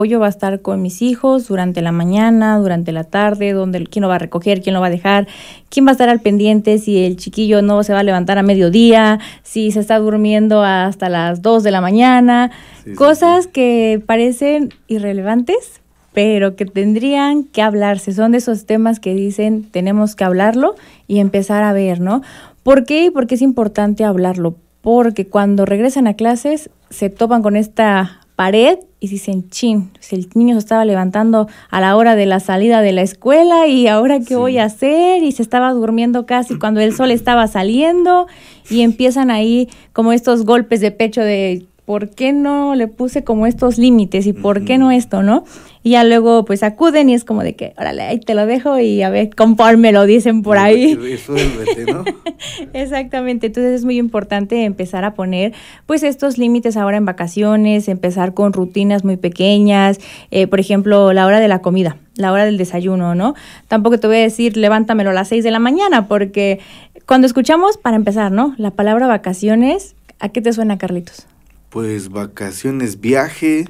apoyo va a estar con mis hijos durante la mañana, durante la tarde, quién lo va a recoger, quién lo va a dejar, quién va a estar al pendiente, si el chiquillo no se va a levantar a mediodía, si se está durmiendo hasta las 2 de la mañana, cosas que parecen irrelevantes, pero que tendrían que hablarse. Son de esos temas que dicen, tenemos que hablarlo y empezar a ver, ¿no? ¿Por qué? Porque es importante hablarlo, porque cuando regresan a clases se topan con esta pared y dicen, chin, si el niño se estaba levantando a la hora de la salida de la escuela y ahora qué voy a hacer, y se estaba durmiendo casi cuando el sol estaba saliendo, y empiezan ahí como estos golpes de pecho de ¿por qué no le puse como estos límites y por qué no esto, no? Y ya luego pues acuden y es como de que, órale, ahí te lo dejo y a ver, conforme lo dicen por ahí. Resuélvete, ¿no? Exactamente, entonces es muy importante empezar a poner pues estos límites ahora en vacaciones, empezar con rutinas muy pequeñas, por ejemplo, la hora de la comida, la hora del desayuno, ¿no? Tampoco te voy a decir levántamelo a las 6 de la mañana, porque cuando escuchamos, para empezar, ¿no? La palabra vacaciones, ¿a qué te suena, Carlitos? Pues vacaciones, viaje,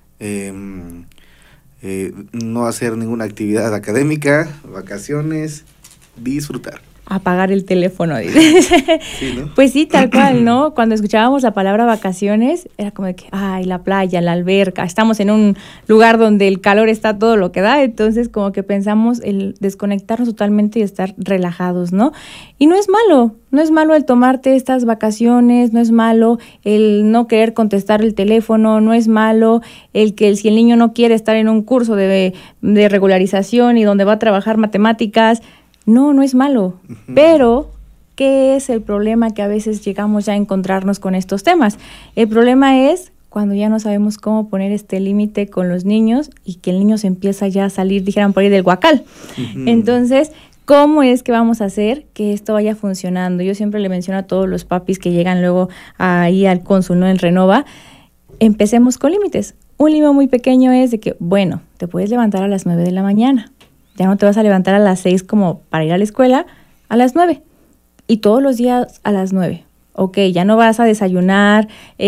no hacer ninguna actividad académica, vacaciones, disfrutar. Apagar el teléfono, dices. Sí, ¿no? Pues sí, tal cual, ¿no? Cuando escuchábamos la palabra vacaciones, era como de que, ay, la playa, la alberca, estamos en un lugar donde el calor está todo lo que da, entonces como que pensamos el desconectarnos totalmente y estar relajados, ¿no? Y no es malo el tomarte estas vacaciones, no es malo el no querer contestar el teléfono, no es malo el que si el niño no quiere estar en un curso de regularización y donde va a trabajar matemáticas. No es malo, pero ¿qué es el problema que a veces llegamos ya a encontrarnos con estos temas? El problema es cuando ya no sabemos cómo poner este límite con los niños y que el niño se empieza ya a salir, dijeran por ahí, del guacal. Entonces, ¿cómo es que vamos a hacer que esto vaya funcionando? Yo siempre le menciono a todos los papis que llegan luego ahí al cónsul, ¿no? En Renova, empecemos con límites. Un límite muy pequeño es de que, bueno, te puedes levantar a las 9 de la mañana. Ya no te vas a levantar a las 6 como para ir a la escuela, a las 9. Y todos los días a las 9. Ok, ya no vas a desayunar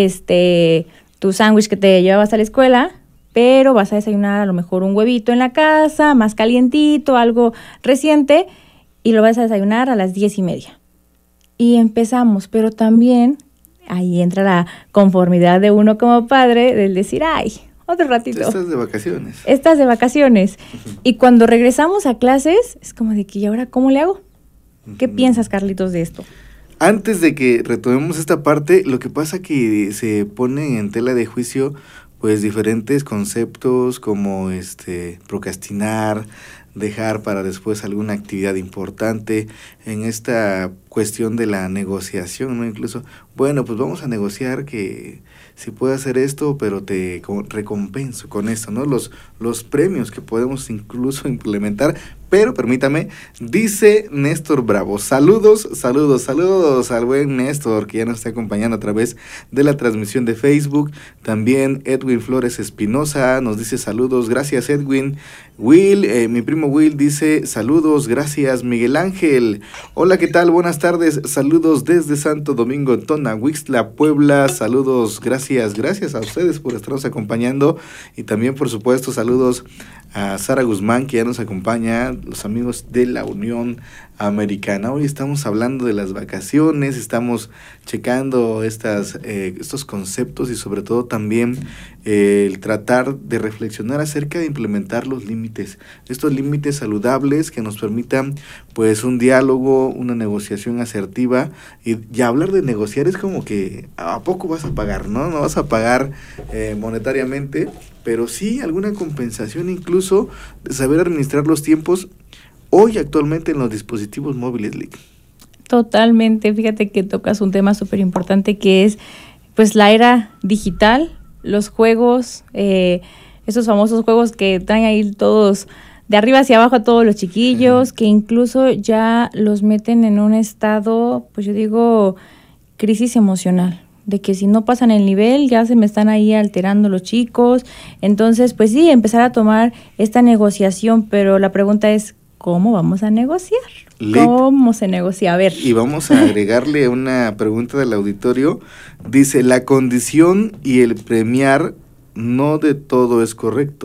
tu sándwich que te llevabas a la escuela, pero vas a desayunar a lo mejor un huevito en la casa, más calientito, algo reciente, y lo vas a desayunar a las 10:30. Y empezamos, pero también ahí entra la conformidad de uno como padre, del decir, ay, otro ratito. Estás de vacaciones. Estás de vacaciones. Y cuando regresamos a clases, es como de que, ¿y ahora cómo le hago? ¿Qué piensas, Carlitos, de esto? Antes de que retomemos esta parte, lo que pasa que se ponen en tela de juicio pues diferentes conceptos como procrastinar, dejar para después alguna actividad importante, en esta cuestión de la negociación, ¿no? Incluso, bueno, pues vamos a negociar que si puedo hacer esto, pero te recompenso con esto, ¿no? Los premios que podemos incluso implementar. Pero permítame, dice Néstor Bravo, saludos al buen Néstor, que ya nos está acompañando a través de la transmisión de Facebook. También Edwin Flores Espinosa nos dice saludos, gracias Edwin. Will, mi primo Will dice saludos, gracias. Miguel Ángel, hola, ¿qué tal? Buenas tardes, saludos desde Santo Domingo, Tonahuixtla, Puebla, saludos, gracias a ustedes por estarnos acompañando. Y también, por supuesto, saludos a Sara Guzmán, que ya nos acompaña, los amigos de la Unión Americana. Hoy estamos hablando de las vacaciones, estamos checando estos conceptos y sobre todo también el tratar de reflexionar acerca de implementar los límites, estos límites saludables que nos permitan pues un diálogo, una negociación asertiva. Y hablar de negociar es como que ¿a poco vas a pagar? No vas a pagar monetariamente, pero sí alguna compensación, incluso de saber administrar los tiempos hoy actualmente en los dispositivos móviles, Lick. Totalmente, fíjate que tocas un tema súper importante que es pues la era digital, los juegos, esos famosos juegos que traen ahí todos de arriba hacia abajo a todos los chiquillos, que incluso ya los meten en un estado, pues yo digo, crisis emocional, de que si no pasan el nivel ya se me están ahí alterando los chicos. Entonces, pues sí, empezar a tomar esta negociación, pero la pregunta es, ¿cómo vamos a negociar? ¿Cómo se negocia? A ver. Y vamos a agregarle una pregunta del auditorio. Dice, la condición y el premiar no de todo es correcto.